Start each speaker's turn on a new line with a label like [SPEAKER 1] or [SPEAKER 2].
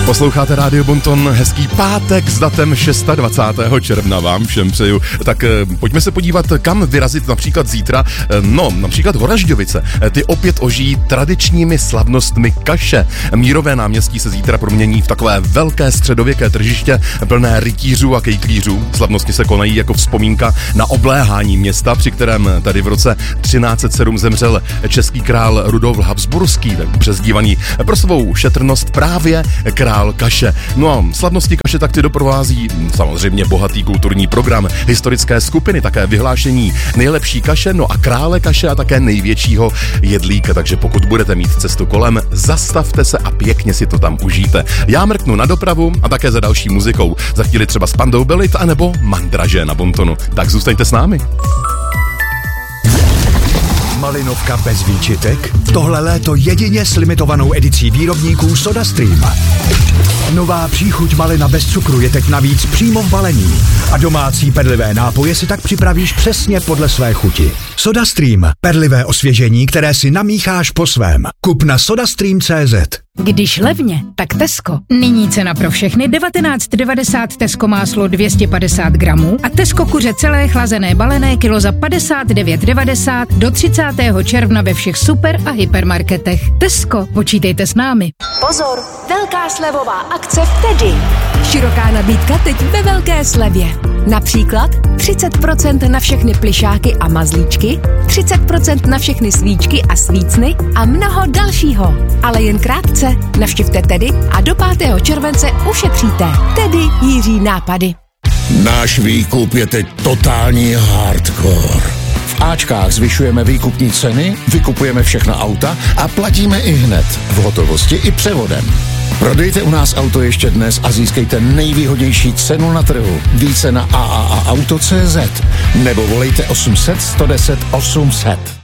[SPEAKER 1] Posloucháte Rádio Bonton, hezký pátek s datem 26. června vám všem přeju. Tak pojďme se podívat, kam vyrazit například zítra. No, například Horažďovice. Ty opět ožijí tradičními slavnostmi kaše. Mírové náměstí se zítra promění v takové velké středověké tržiště plné rytířů a kejklířů. Slavnosti se konají jako vzpomínka na obléhání města, při kterém tady v roce 1307 zemřel český král Rudolf Habsburský, přezdívaný pro svou šetrnost právě král kaše. No a slavnosti kaše tak ty doprovází samozřejmě bohatý kulturní program, historické skupiny, také vyhlášení nejlepší kaše, no a krále kaše a také největšího jedlíka, takže pokud budete mít cestu kolem, zastavte se a pěkně si to tam užijte. Já mrknu na dopravu a také za další muzikou. Za chvíli třeba Spandau Ballet anebo Mandraže na Bontonu. Tak zůstaňte s námi.
[SPEAKER 2] Malinovka bez výčitek? Tohle léto jedině s limitovanou edicí výrobníků SodaStream. Nová příchuť malina bez cukru je teď navíc přímo v balení a domácí perlivé nápoje si tak připravíš přesně podle své chuti. SodaStream. Perlivé osvěžení, které si namícháš po svém. Kup na sodastream.cz.
[SPEAKER 3] Když levně, tak Tesco. Nyní cena pro všechny 19,90 Tesco máslo 250 gramů a Tesco kuře celé chlazené balené kilo za 59,90 do 30. června ve všech super a hypermarketech. Tesco, počítejte s námi.
[SPEAKER 4] Pozor, velká slevová akce v Tedy. Široká nabídka teď ve velké slevě. Například 30% na všechny plišáky a mazlíčky, 30% na všechny svíčky a svícny a mnoho dalšího. Ale jen krátce. Navštivte Tedy a do 5. července ušetříte. Tedy Jiří nápady.
[SPEAKER 5] Náš výkup je teď totální hardcore. V Ačkách zvyšujeme výkupní ceny, vykupujeme všechna auta a platíme i hned, v hotovosti i převodem. Prodejte u nás auto ještě dnes a získejte nejvýhodnější cenu na trhu. Více na AAAauto.cz nebo volejte 800 110 800.